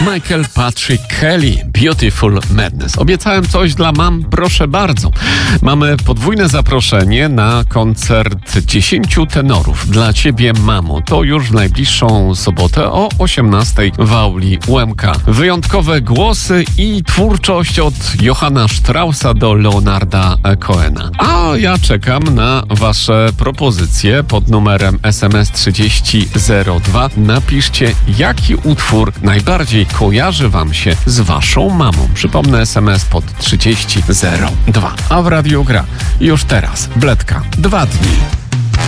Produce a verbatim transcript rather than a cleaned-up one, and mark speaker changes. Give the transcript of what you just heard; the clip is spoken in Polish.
Speaker 1: Michael Patrick Kelly, Beautiful Madness. Obiecałem coś dla mam, proszę bardzo. Mamy podwójne zaproszenie na koncert dziesięciu tenorów. Dla ciebie, mamo. To już w najbliższą sobotę o osiemnastej w auli U M K. Wyjątkowe głosy i twórczość od Johanna Straussa do Leonarda Cohena. A ja czekam na wasze propozycje pod numerem S M S trzydzieści zero dwa. Napiszcie, jaki utwór najbardziej kojarzy wam się z waszą mamą. Przypomnę, S M S pod trzydzieści zero dwa. A w radiu gra już teraz Bledka. Dwa dni.